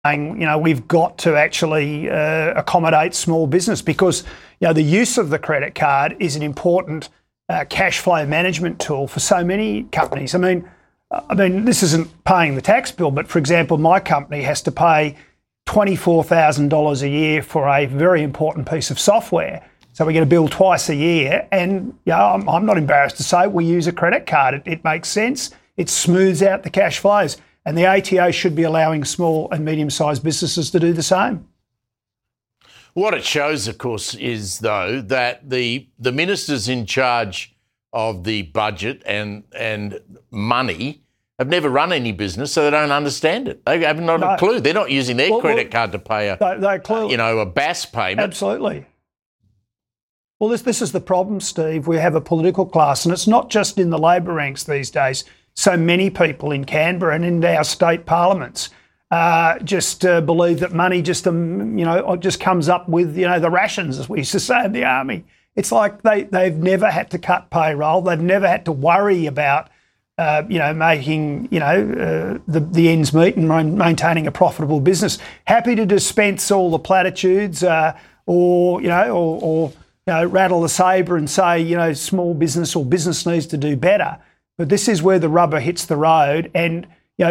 we've got to actually accommodate small business because, the use of the credit card is an important cash flow management tool for so many companies. I mean, this isn't paying the tax bill, but for example, my company has to pay $24,000 a year for a very important piece of software. So we get a bill twice a year, and I'm not embarrassed to say we use a credit card. It makes sense. It smooths out the cash flows, and the ATO should be allowing small and medium-sized businesses to do the same. What it shows, of course, is though that the ministers in charge of the budget and money have never run any business, so they don't understand it. They have not a clue. They're not using their credit card to pay a BAS payment. Absolutely. Well, this is the problem, Steve. We have a political class, and it's not just in the Labor ranks these days. So many people in Canberra and in our state parliaments just believe that money just comes up with, the rations, as we used to say in the army. It's like they've never had to cut payroll. They've never had to worry about, making, the ends meet and maintaining a profitable business. Happy to dispense all the platitudes or rattle the sabre and say, small business or business needs to do better. But this is where the rubber hits the road. And,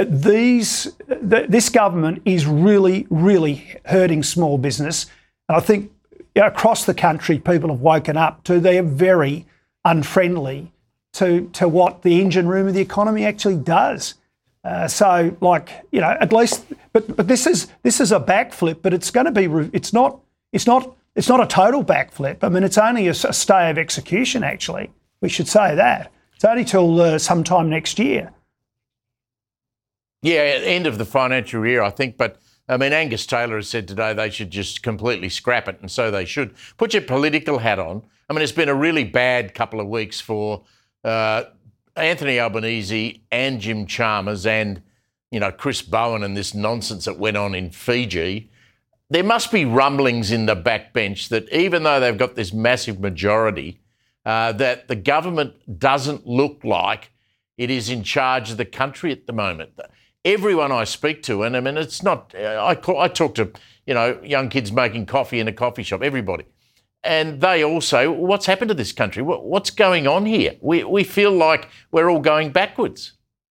this government is really, really hurting small business. And I think across the country, people have woken up to they are very unfriendly to what the engine room of the economy actually does. At least, but this is a backflip, but it's going to be, it's not a total backflip. I mean, it's only a stay of execution, actually. We should say that. It's only till sometime next year. Yeah, end of the financial year, I think. But, Angus Taylor has said today they should just completely scrap it, and so they should. Put your political hat on. It's been a really bad couple of weeks for Anthony Albanese and Jim Chalmers and, Chris Bowen and this nonsense that went on in Fiji. There must be rumblings in the backbench that even though they've got this massive majority, that the government doesn't look like it is in charge of the country at the moment. Everyone I speak to, and it's not, I talk to, young kids making coffee in a coffee shop, everybody. And they all say, what's happened to this country? What's going on here? We feel like we're all going backwards.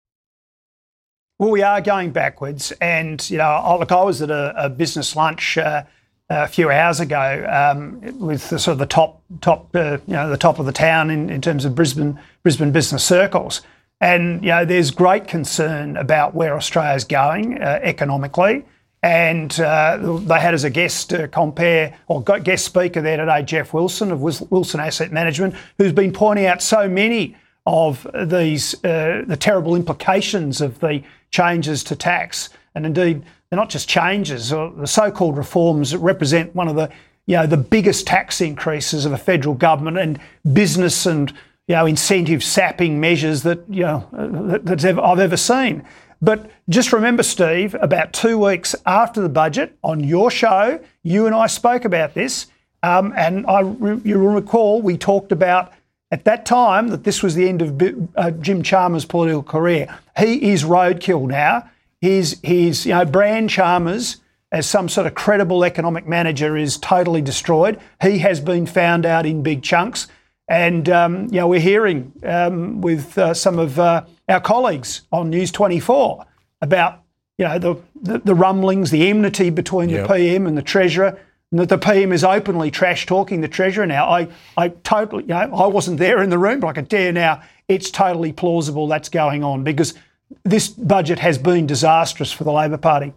Well, we are going backwards. And, I was at a business lunch a few hours ago with the sort of the top of the town in terms of Brisbane business circles. And, there's great concern about where Australia's going economically. And they had as a guest guest speaker there today, Jeff Wilson of Wilson Asset Management, who's been pointing out so many of these, the terrible implications of the changes to tax. And indeed, they're not just changes, or the so-called reforms that represent one of the biggest tax increases of a federal government and business and, incentive sapping measures that I've ever seen. But just remember, Steve, about 2 weeks after the budget, on your show, you and I spoke about this, and you will recall we talked about at that time that this was the end of Jim Chalmers' political career. He is roadkill now. His brand Chalmers as some sort of credible economic manager is totally destroyed. He has been found out in big chunks. And, we're hearing with some of our colleagues on News 24 about, the rumblings, the enmity between the PM and the Treasurer, and that the PM is openly trash-talking the Treasurer now. I totally, I wasn't there in the room, but I can tell you now it's totally plausible that's going on because this budget has been disastrous for the Labor Party.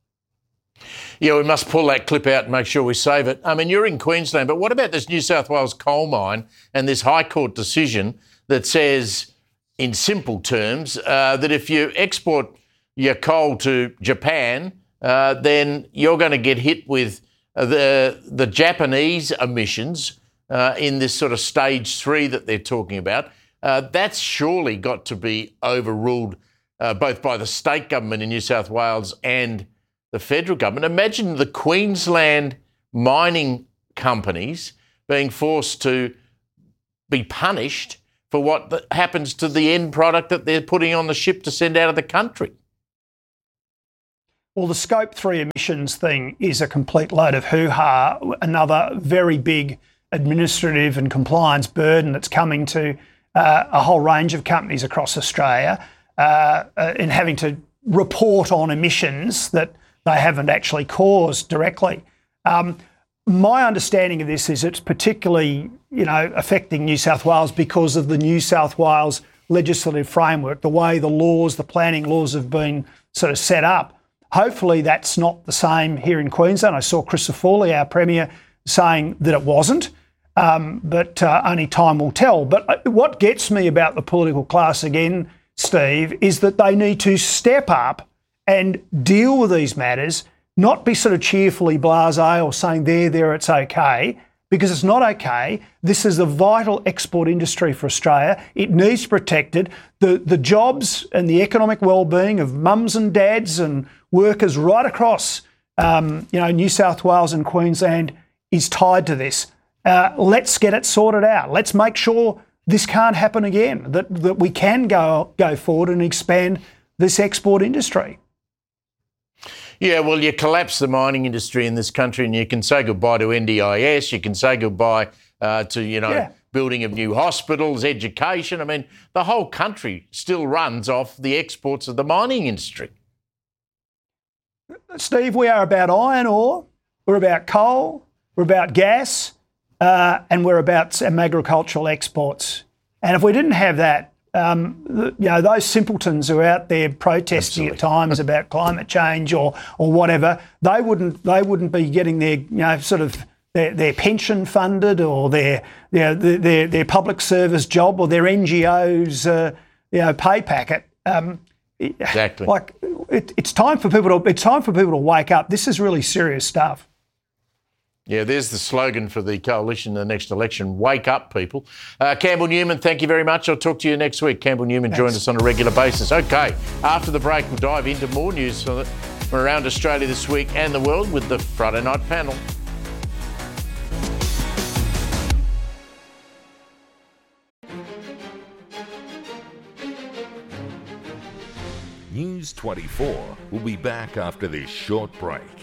Yeah, we must pull that clip out and make sure we save it. You're in Queensland, but what about this New South Wales coal mine and this High Court decision that says, in simple terms, that if you export your coal to Japan, then you're going to get hit with the Japanese emissions in this sort of stage 3 that they're talking about. That's surely got to be overruled both by the state government in New South Wales and the federal government. Imagine the Queensland mining companies being forced to be punished for what happens to the end product that they're putting on the ship to send out of the country. Well, the Scope 3 emissions thing is a complete load of hoo-ha, another very big administrative and compliance burden that's coming to a whole range of companies across Australia in having to report on emissions that they haven't actually caused directly. My understanding of this is it's particularly, affecting New South Wales because of the New South Wales legislative framework, the way the laws, the planning laws have been sort of set up. Hopefully that's not the same here in Queensland. I saw Chris Foley, our Premier, saying that it wasn't, but only time will tell. But what gets me about the political class again, Steve, is that they need to step up and deal with these matters, not be sort of cheerfully blasé or saying there, it's okay, because it's not okay. This is a vital export industry for Australia. It needs to be protected. The jobs and the economic well-being of mums and dads and workers right across, New South Wales and Queensland is tied to this. Let's get it sorted out. Let's make sure this can't happen again, that we can go forward and expand this export industry. Yeah, well, you collapse the mining industry in this country and you can say goodbye to NDIS, you can say goodbye to, building of new hospitals, education. I mean, the whole country still runs off the exports of the mining industry. Steve, we are about iron ore, we're about coal, we're about gas, and we're about agricultural exports. And if we didn't have that, those simpletons who are out there protesting at times about climate change or whatever, they wouldn't be getting their their pension funded or their public service job or their NGO's pay packet. Exactly. It's time for people to wake up. This is really serious stuff. Yeah, there's the slogan for the coalition in the next election. Wake up, people. Campbell Newman, thank you very much. I'll talk to you next week. Campbell Newman joins us on a regular basis. Okay, after the break, we'll dive into more news from around Australia this week and the world with the Friday Night Panel. News 24 will be back after this short break.